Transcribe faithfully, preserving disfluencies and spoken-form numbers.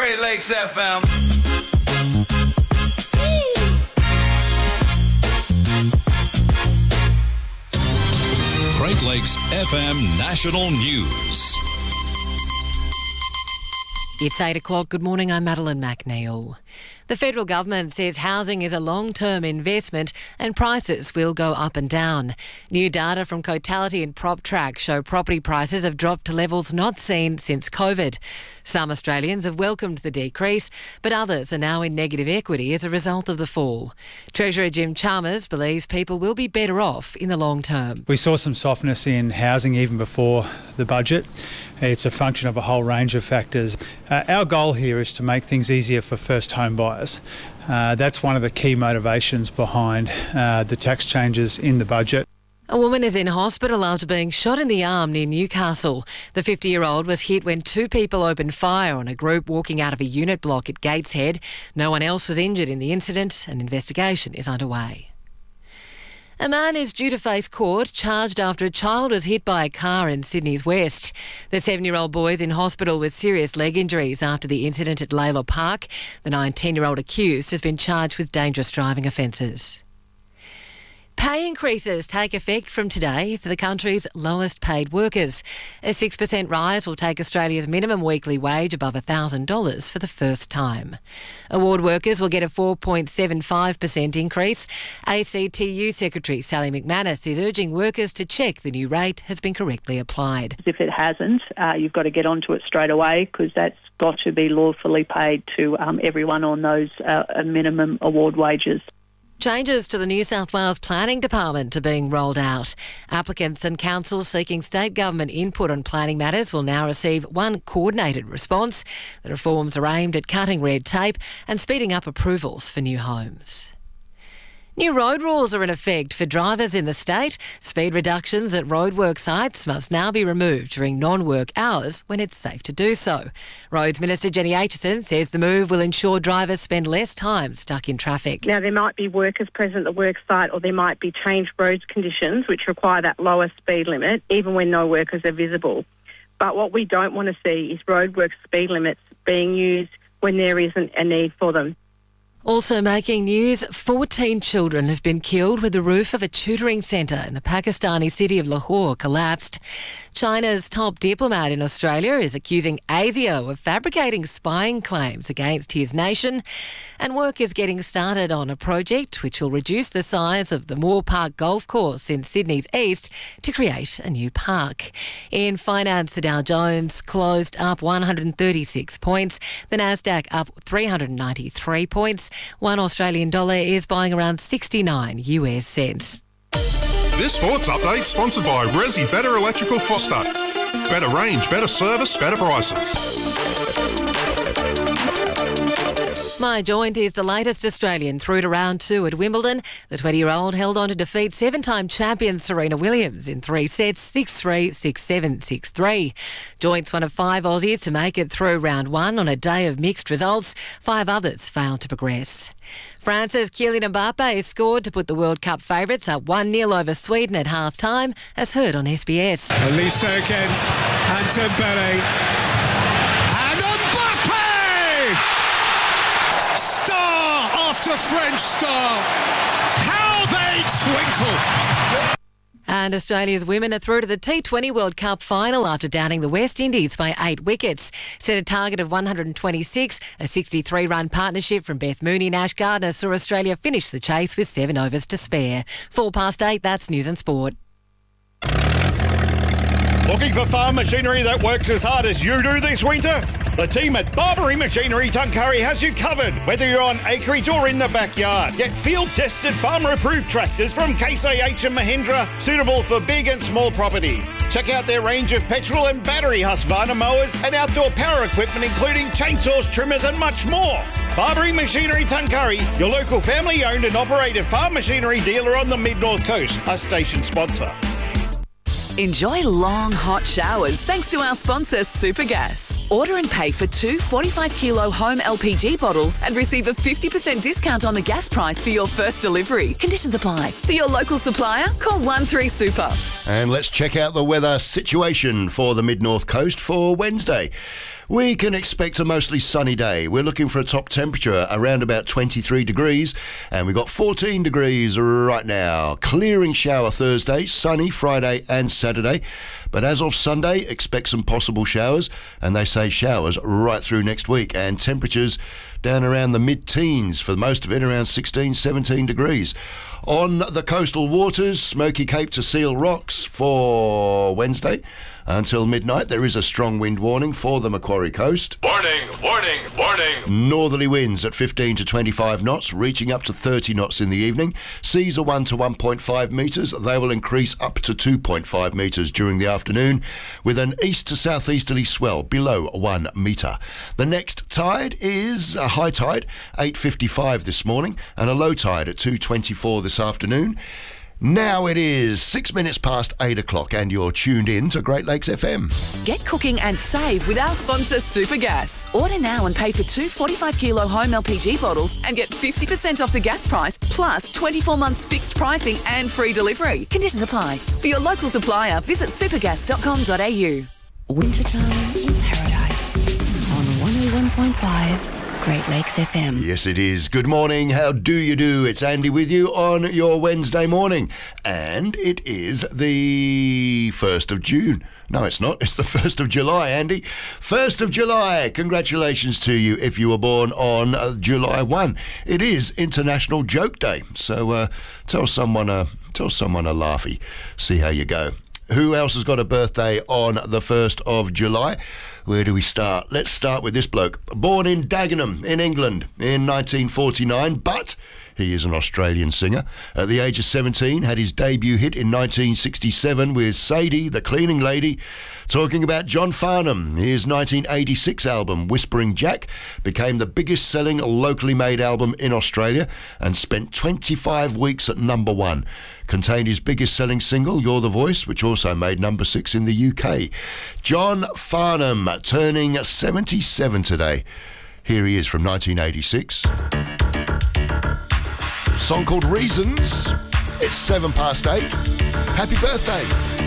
Great Lakes F M. Great Lakes F M National News. It's eight o'clock. Good morning, I'm Madeline McNeil. The federal government says housing is a long-term investment and prices will go up and down. New data from Cotality and PropTrack show property prices have dropped to levels not seen since COVID. Some Australians have welcomed the decrease, but others are now in negative equity as a result of the fall. Treasurer Jim Chalmers believes people will be better off in the long term. We saw some softness in housing even before the budget. It's a function of a whole range of factors. Uh, our goal here is to make things easier for first home buyers. Uh, that's one of the key motivations behind uh, the tax changes in the budget. A woman is in hospital after being shot in the arm near Newcastle. The fifty-year-old was hit when two people opened fire on a group walking out of a unit block at Gateshead. No one else was injured in the incident. An investigation is underway. A man is due to face court charged after a child was hit by a car in Sydney's West. The seven-year-old boy is in hospital with serious leg injuries after the incident at Layla Park. The nineteen-year-old accused has been charged with dangerous driving offences. Pay increases take effect from today for the country's lowest paid workers. A six percent rise will take Australia's minimum weekly wage above one thousand dollars for the first time. Award workers will get a four point seven five percent increase. A C T U Secretary Sally McManus is urging workers to check the new rate has been correctly applied. If it hasn't, uh, you've got to get onto it straight away because that's got to be lawfully paid to um, everyone on those uh, minimum award wages. Changes to the New South Wales Planning Department are being rolled out. Applicants and councils seeking state government input on planning matters will now receive one coordinated response. The reforms are aimed at cutting red tape and speeding up approvals for new homes. New road rules are in effect for drivers in the state. Speed reductions at roadwork sites must now be removed during non-work hours when it's safe to do so. Roads Minister Jenny Aitchison says the move will ensure drivers spend less time stuck in traffic. Now, there might be workers present at the work site or there might be changed roads conditions which require that lower speed limit even when no workers are visible. But what we don't want to see is roadwork speed limits being used when there isn't a need for them. Also making news, fourteen children have been killed when the roof of a tutoring centre in the Pakistani city of Lahore collapsed. China's top diplomat in Australia is accusing ASIO of fabricating spying claims against his nation, and work is getting started on a project which will reduce the size of the Moore Park golf course in Sydney's east to create a new park. In finance, the Dow Jones closed up one hundred thirty-six points, the Nasdaq up three hundred ninety-three points. One Australian dollar is buying around sixty-nine U S cents. This sports update sponsored by Resi Better Electrical Foster. Better range, better service, better prices. My Joint is the latest Australian through to round two at Wimbledon. The twenty-year-old held on to defeat seven-time champion Serena Williams in three sets, six three, six seven, six three. Joint's one of five Aussies to make it through round one on a day of mixed results. Five others failed to progress. France's Kylian Mbappe scored to put the World Cup favourites up one nil over Sweden at half-time, as heard on S B S. Elise again, and Dembele. And Mbappe! Star after French star. How they twinkle! And Australia's women are through to the T twenty World Cup final after downing the West Indies by eight wickets. Set a target of one hundred twenty-six. A sixty-three run partnership from Beth Mooney and Ash Gardner saw Australia finish the chase with seven overs to spare. Four past eight, that's News and Sport. Looking for farm machinery that works as hard as you do this winter? The team at Barbary Machinery Tuncurry has you covered, whether you're on acreage or in the backyard. Get field-tested, farmer-approved tractors from Case I H and Mahindra, suitable for big and small property. Check out their range of petrol and battery Husqvarna mowers and outdoor power equipment, including chainsaws, trimmers and much more. Barbary Machinery Tuncurry, your local family-owned and operated farm machinery dealer on the Mid-North Coast, a station sponsor. Enjoy long, hot showers thanks to our sponsor, Supergas. Order and pay for two forty-five kilo home L P G bottles and receive a fifty percent discount on the gas price for your first delivery. Conditions apply. For your local supplier, call one three super. And let's check out the weather situation for the Mid-North Coast for Wednesday. We can expect a mostly sunny day. We're looking for a top temperature around about twenty-three degrees, and we've got fourteen degrees right now. Clearing shower Thursday, sunny Friday and Saturday. But as of Sunday, expect some possible showers, and they say showers right through next week, and temperatures down around the mid-teens for most of it, around sixteen, seventeen degrees. On the coastal waters, Smoky Cape to Seal Rocks for Wednesday until midnight. There is a strong wind warning for the Macquarie coast. Warning, warning, warning. Northerly winds at fifteen to twenty-five knots, reaching up to thirty knots in the evening. Seas are one to one point five metres. They will increase up to two point five metres during the afternoon, with an east to southeasterly swell below one metre. The next tide is a high tide, eight fifty-five this morning, and a low tide at two twenty-four this afternoon. Now it is six minutes past eight o'clock, and you're tuned in to Great Lakes F M. Get cooking and save with our sponsor Supergas. Order now and pay for two forty-five kilo home L P G bottles and get fifty percent off the gas price, plus twenty-four months fixed pricing and free delivery. Conditions apply. For your local supplier, visit supergas dot com dot a u. Wintertime in Paradise on one oh one point five Great Lakes F M. Yes, it is. Good morning. How do you do? It's Andy with you on your Wednesday morning. And it is the first of June. No, it's not. It's the first of July, Andy. first of July. Congratulations to you if you were born on uh, July first. It is International Joke Day. So uh, tell someone a, tell someone a laughy. See how you go. Who else has got a birthday on the first of July? Where do we start? Let's start with this bloke. Born in Dagenham in England in nineteen forty-nine, but he is an Australian singer. At the age of seventeen, had his debut hit in nineteen sixty-seven with Sadie, the Cleaning Lady. Talking about John Farnham, his nineteen eighty-six album, Whispering Jack, became the biggest selling locally made album in Australia and spent twenty-five weeks at number one. Contained his biggest selling single, You're the Voice, which also made number six in the U K. John Farnham, turning seventy-seven today. Here he is from nineteen eighty-six. Song called Reasons. It's seven past eight. Happy birthday.